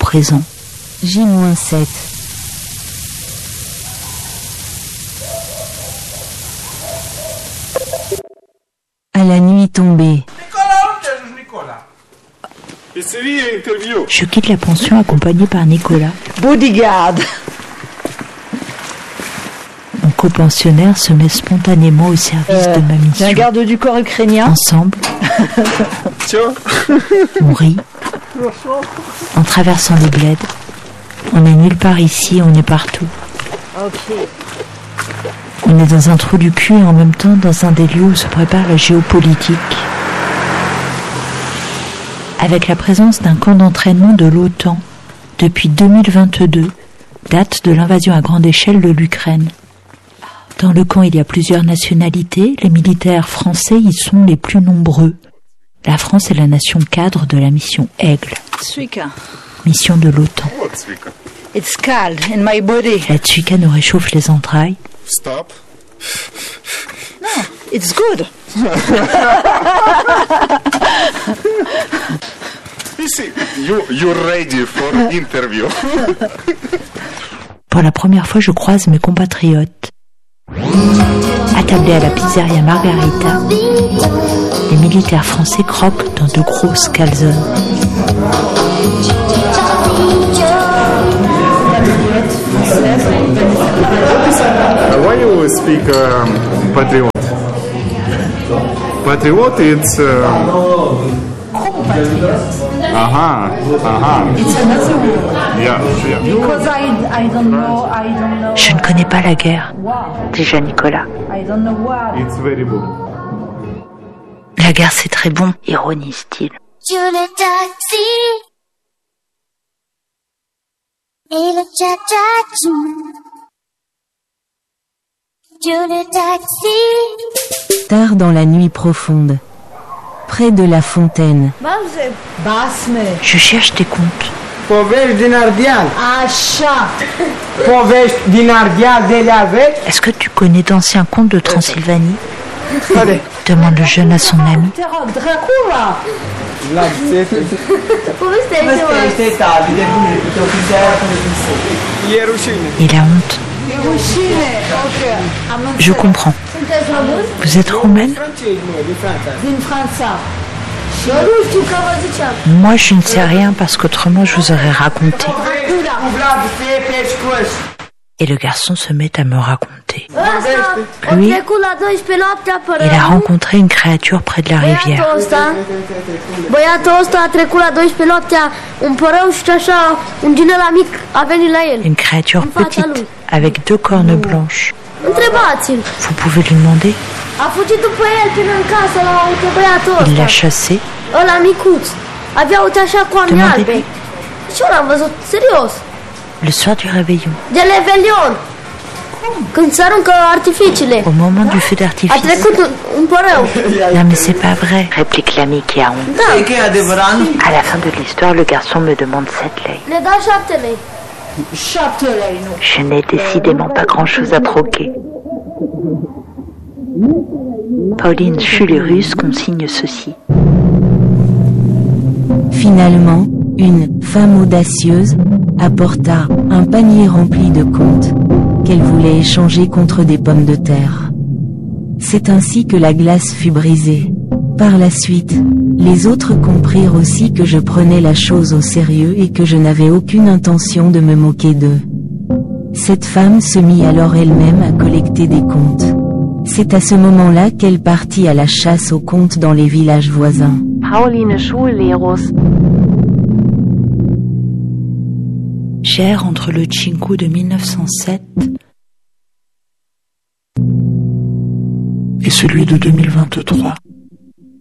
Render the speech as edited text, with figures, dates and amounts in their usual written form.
présent. J-7. À la nuit tombée. Je quitte la pension accompagné par Nicolas. Bodyguard. Mon copensionnaire se met spontanément au service de ma mission. C'est un garde du corps ukrainien. Ensemble, on rit. En traversant les bleds, on n'est nulle part ici, on est partout. Ok. On est dans un trou du cul et en même temps dans un des lieux où se prépare la géopolitique. Avec la présence d'un camp d'entraînement de l'OTAN depuis 2022, date de l'invasion à grande échelle de l'Ukraine. Dans le camp, il y a plusieurs nationalités. Les militaires français y sont les plus nombreux. La France est la nation cadre de la mission Aigle. Tsvika. Mission de l'OTAN. It's cold in my body. La Tsvika nous réchauffe les entrailles. Stop. No, it's good. You're ready for interview. Pour la première fois, je croise mes compatriotes. Attablés à la pizzeria Margarita, les militaires français croquent dans de grosses calzones. Why you speak patriot? Patriot, it's. It's another word. Yeah. Because I don't know. Je ne connais pas la guerre. Wow. Déjà Nicolas. I don't know what. It's very good. La guerre c'est très bon, ironise-t-il. Le taxi et le cha-cha-chou. Le taxi. Tard dans la nuit profonde, près de la fontaine, Basme. je cherche tes comptes. Povești din Ardeal. Așa. Povești din Ardeal de le aveți? Est-ce que tu connais d'anciens contes de Transylvanie? Care? Demande le jeune à son ami. Te rog, Dracula. Vlad, povestește tali de bune, cu te ofițează cum e rușine. Il a honte. Rușine. Ok. Am înțeles. Je comprends. Sunteți români? Vous êtes roumaine? Francezi, mă, din Franța. Din Franța. Și eu nu știu că vă ziceam. Moi, je ne sais rien parce qu'autrement je vous aurais raconté. Cu Vlad, fie peșcoși. Et le garçon se met à me raconter. Ăsta, Lui, o trecut la 12 noaptea pe il a râu. rencontré une créature près de la rivière. Băiatul ăsta a trecut la 12 noaptea un părău și așa un din ăla mic a venit la el. Une créature petite, avec deux cornes blanches. Întrebați-l. Vous pouvez lui demander? A fugit după el până în casă la băiatul Il l'a ăsta. chassé. Ăla micuț. Avea uite așa coane Demandez-lui. albe. Și eu l-am văzut, serios. Le soir du réveillon, De Revelion. Când se aruncă artificiile. au moment du feu A d'artifice. trecut un părău. Non mais c'est pas vrai, réplique l'ami qui a honte. Da, E că e adevărat? À la fin de l'histoire, le garçon me demande 7 lei. ne da 7 lei. 7 lei, nu. Je n'ai décidément pas grand-chose à troquer. Pauline Fullerus consigne ceci. Finalement, une femme audacieuse apporta un panier rempli de comptes qu'elle voulait échanger contre des pommes de terre. C'est ainsi que la glace fut brisée. Par la suite, les autres comprirent aussi que je prenais la chose au sérieux et que je n'avais aucune intention de me moquer d'eux. Cette femme se mit alors elle-même à collecter des comptes. C'est à ce moment-là qu'elle partit à la chasse aux comptes dans les villages voisins. Pauline Schullerus. J'erre entre le Tchinku de 1907 et celui de 2023.